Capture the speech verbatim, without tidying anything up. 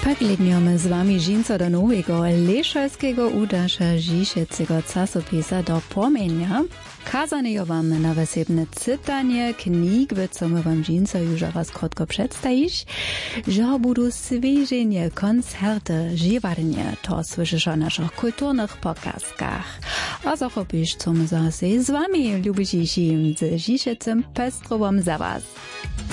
Pogledniemy z wami żinco do nowego leszalskiego udasza Žišecego czasopisa do pomienia. Kazanie wam na wesebne cytanie knig, co my wam żinco już raz krótko przedstawić, że budu świeżenie, koncerty, żywarnie, to słyszysz o naszych kulturnych pokazkach. A zachopisz, co my zase z wami lubicie z Žišecem pestrowom za was.